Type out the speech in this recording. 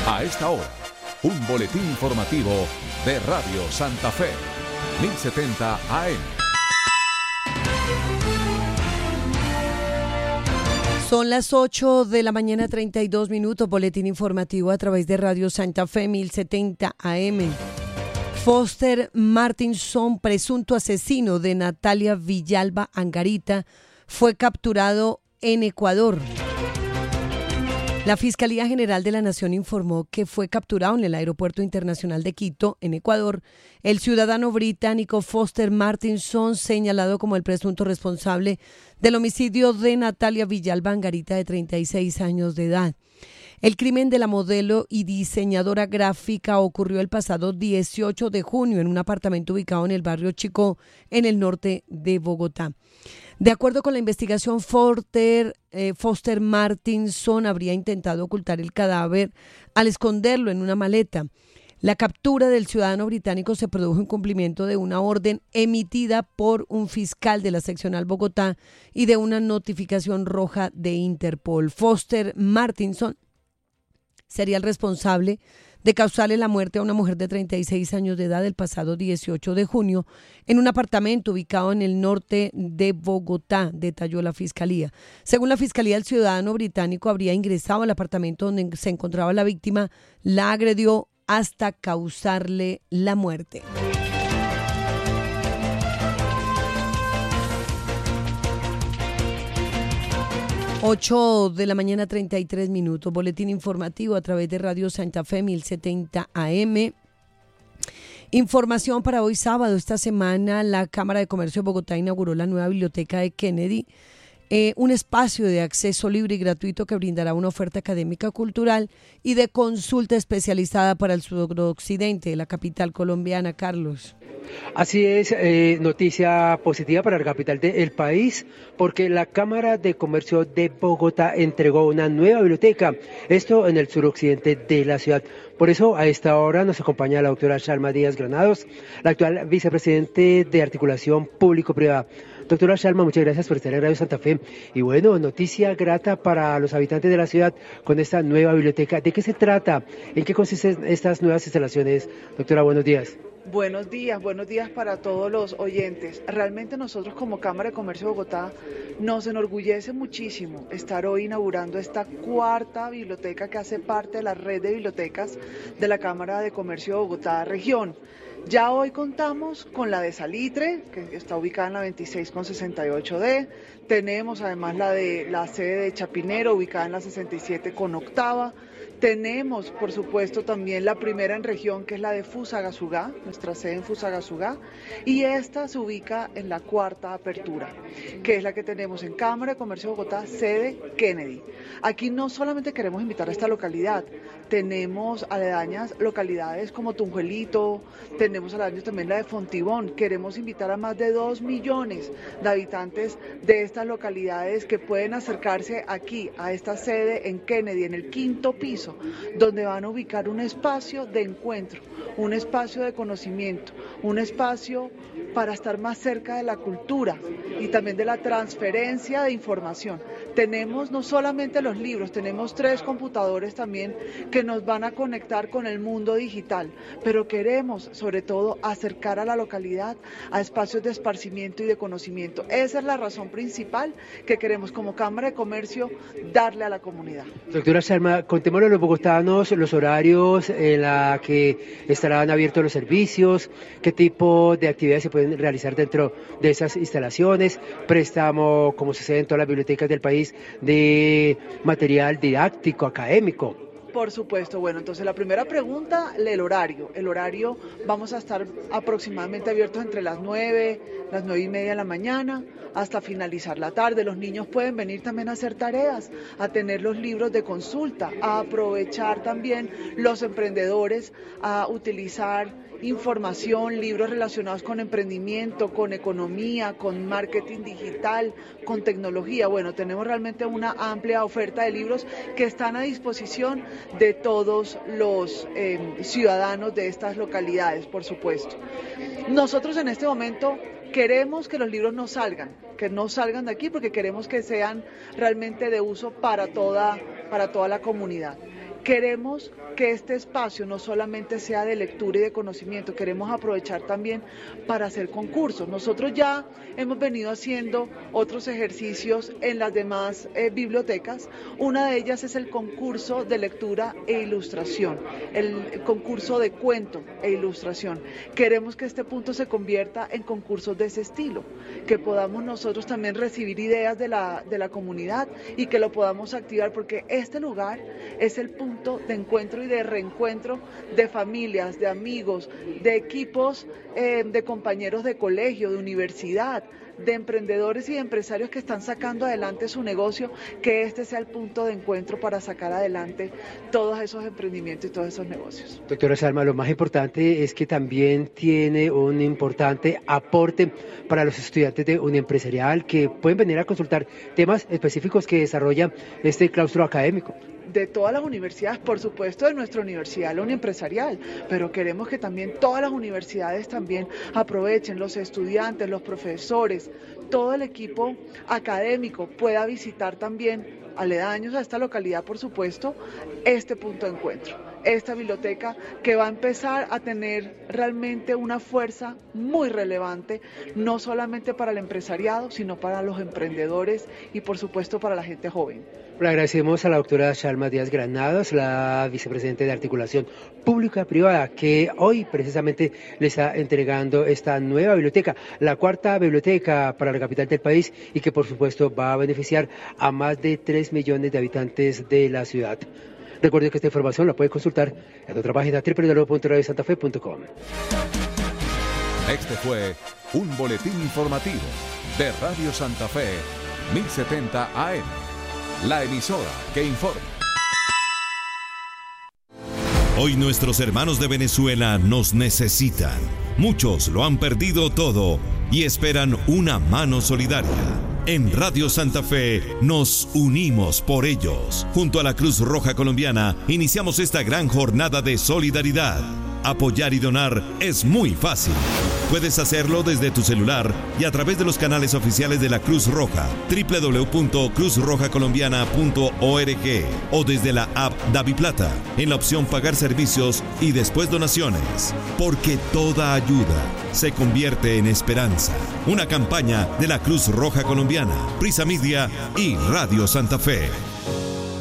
A esta hora, un boletín informativo de Radio Santa Fe, 1070 AM. Son las 8 de la mañana, 32 minutos, boletín informativo a través de Radio Santa Fe, 1070 AM. Foster Martinson, presunto asesino de Natalia Villalba Angarita, fue capturado en Ecuador. La Fiscalía General de la Nación informó que fue capturado en el Aeropuerto Internacional de Quito, en Ecuador, el ciudadano británico Foster Martinson, señalado como el presunto responsable del homicidio de Natalia Villalba Angarita, de 36 años de edad. El crimen de la modelo y diseñadora gráfica ocurrió el pasado 18 de junio en un apartamento ubicado en el barrio Chicó, en el norte de Bogotá. De acuerdo con la investigación, Foster Martinson habría intentado ocultar el cadáver al esconderlo en una maleta. La captura del ciudadano británico se produjo en cumplimiento de una orden emitida por un fiscal de la seccional Bogotá y de una notificación roja de Interpol. Foster Martinson sería el responsable de causarle la muerte a una mujer de 36 años de edad el pasado 18 de junio en un apartamento ubicado en el norte de Bogotá, detalló la Fiscalía. Según la Fiscalía, el ciudadano británico habría ingresado al apartamento donde se encontraba la víctima, la agredió hasta causarle la muerte. Ocho de la mañana, 33 minutos. Boletín informativo a través de Radio Santa Fe, 1070 AM. Información para hoy sábado. Esta semana la Cámara de Comercio de Bogotá inauguró la nueva biblioteca de Kennedy, un espacio de acceso libre y gratuito que brindará una oferta académica, cultural y de consulta especializada para el suroccidente de la capital colombiana. Carlos. Así es, noticia positiva para la capital del país, porque la Cámara de Comercio de Bogotá entregó una nueva biblioteca, esto en el suroccidente de la ciudad. Por eso, a esta hora nos acompaña la doctora Shalma Díaz Granados, la actual vicepresidente de Articulación Público-Privada. Doctora Shalma, muchas gracias por estar en Radio Santa Fe. Y bueno, noticia grata para los habitantes de la ciudad con esta nueva biblioteca. ¿De qué se trata? ¿En qué consisten estas nuevas instalaciones? Doctora, buenos días. Buenos días para todos los oyentes. Realmente nosotros como Cámara de Comercio de Bogotá nos enorgullece muchísimo estar hoy inaugurando esta cuarta biblioteca que hace parte de la red de bibliotecas de la Cámara de Comercio de Bogotá Región. Ya hoy contamos con la de Salitre, que está ubicada en la 26 con 68D. Tenemos además la sede de Chapinero, ubicada en la 67 con octava. Tenemos, por supuesto, también la primera en región, que es la de Fusagasugá, nuestra sede en Fusagasugá, y esta se ubica en la cuarta apertura, que es la que tenemos en Cámara de Comercio de Bogotá, sede Kennedy. Aquí no solamente queremos invitar a esta localidad, tenemos aledañas localidades como Tunjuelito, tenemos aledaños también la de Fontibón. Queremos invitar a más de 2 millones de habitantes de estas localidades que pueden acercarse aquí a esta sede en Kennedy, en el 5º piso, donde van a ubicar un espacio de encuentro, un espacio de conocimiento, un espacio para estar más cerca de la cultura y también de la transferencia de información. Tenemos no solamente los libros, tenemos 3 computadores también que nos van a conectar con el mundo digital, pero queremos sobre todo acercar a la localidad a espacios de esparcimiento y de conocimiento. Esa es la razón principal que queremos como Cámara de Comercio darle a la comunidad. Doctora Shalma, contémosle a los bogotanos los horarios en la que estarán abiertos los servicios, qué tipo de actividades se pueden realizar dentro de esas instalaciones, préstamo, como sucede en todas las bibliotecas del país, de material didáctico, académico. Por supuesto, bueno, entonces la primera pregunta, el horario. El horario, vamos a estar aproximadamente abiertos entre las 9:30 de la mañana, hasta finalizar la tarde. Los niños pueden venir también a hacer tareas, a tener los libros de consulta, a aprovechar también los emprendedores, a utilizar información, libros relacionados con emprendimiento, con economía, con marketing digital, con tecnología. Bueno, tenemos realmente una amplia oferta de libros que están a disposición de todos los ciudadanos de estas localidades, por supuesto. Nosotros en este momento queremos que los libros no salgan de aquí, porque queremos que sean realmente de uso para toda la comunidad. Queremos que este espacio no solamente sea de lectura y de conocimiento, queremos aprovechar también para hacer concursos. Nosotros ya hemos venido haciendo otros ejercicios en las demás bibliotecas. Una de ellas es el concurso de lectura e ilustración, el concurso de cuento e ilustración. Queremos que este punto se convierta en concursos de ese estilo, que podamos nosotros también recibir ideas de la comunidad y que lo podamos activar, porque este lugar es el punto de encuentro y de reencuentro de familias, de amigos, de equipos, de compañeros de colegio, de universidad, de emprendedores y de empresarios que están sacando adelante su negocio, que este sea el punto de encuentro para sacar adelante todos esos emprendimientos y todos esos negocios. Doctora Salma, lo más importante es que también tiene un importante aporte para los estudiantes de Uniempresarial que pueden venir a consultar temas específicos que desarrolla este claustro académico. De todas las universidades, por supuesto de nuestra universidad, la Uniempresarial, pero queremos que también todas las universidades también aprovechen, los estudiantes, los profesores, todo el equipo académico pueda visitar también aledaños a esta localidad, por supuesto, este punto de encuentro, esta biblioteca que va a empezar a tener realmente una fuerza muy relevante, no solamente para el empresariado, sino para los emprendedores y por supuesto para la gente joven. Le agradecemos a la doctora Salma Díaz Granados, la vicepresidenta de Articulación Pública-Privada, que hoy precisamente le está entregando esta nueva biblioteca, la cuarta biblioteca para la capital del país y que por supuesto va a beneficiar a más de 3 millones de habitantes de la ciudad. Recuerde que esta información la puede consultar en nuestra página www.radiosantafe.com. Este fue un boletín informativo de Radio Santa Fe, 1070 AM. La emisora que informa. Hoy nuestros hermanos de Venezuela nos necesitan. Muchos lo han perdido todo y esperan una mano solidaria. En Radio Santa Fe nos unimos por ellos. Junto a la Cruz Roja Colombiana iniciamos esta gran jornada de solidaridad. Apoyar y donar es muy fácil. Puedes hacerlo desde tu celular y a través de los canales oficiales de la Cruz Roja, www.cruzrojacolombiana.org o desde la app DaviPlata, en la opción Pagar Servicios y después Donaciones. Porque toda ayuda se convierte en esperanza. Una campaña de la Cruz Roja Colombiana, Prisa Media y Radio Santa Fe.